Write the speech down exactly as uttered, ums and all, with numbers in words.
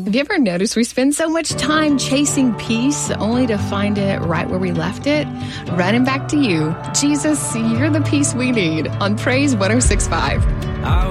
Have you ever noticed we spend so much time chasing peace only to find it right where we left it? Running back to you. Jesus, you're the peace we need on Praise one oh six point five.